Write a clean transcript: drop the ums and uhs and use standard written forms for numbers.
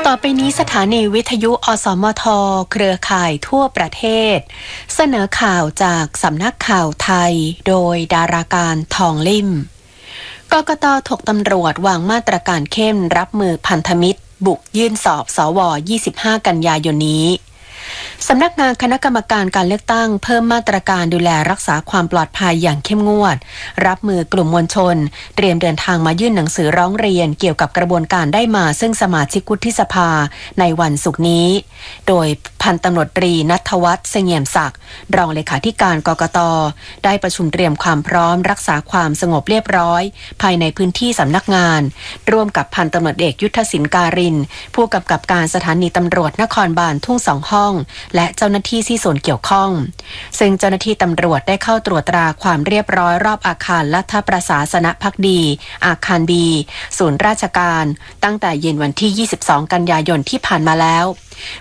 ต่อไปนี้สถานีวิทยุอสมทเครือข่ายทั่วประเทศเสนอข่าวจากสำนักข่าวไทยโดยดาราการทองลิ่มกกต.ถกตำรวจวางมาตรการเข้มรับมือพันธมิตรบุกยื่นสอบสว25 กันยายนนี้สำนักงานคณะกรรมการการเลือกตั้งเพิ่มมาตรการดูแลรักษาความปลอดภัยอย่างเข้มงวดรับมือกลุ่มมวลชนเตรียมเดินทางมายื่นหนังสือร้องเรียนเกี่ยวกับกระบวนการได้มาซึ่งสมาชิกวุฒิสภาในวันศุกร์นี้โดยพันตำรวจตรีณัฐวัฒน์เสงี่ยมศักดิ์รองเลขาธิการกกต.ได้ประชุมเตรียมความพร้อมรักษาความสงบเรียบร้อยภายในพื้นที่สำนักงานร่วมกับพันตำรวจเอกยุทธศิลป์การินผู้กำกับการสถานีตำรวจนครบาลทุ่ง2 ห้องและเจ้าหน้าที่ที่ส่วนเกี่ยวข้องซึ่งเจ้าหน้าที่ตำรวจได้เข้าตรวจตราความเรียบร้อยรอบอาคารรัฐประศาสนภักดีอาคารบีศูนย์ราชการตั้งแต่เย็นวันที่22 กันยายนที่ผ่านมาแล้ว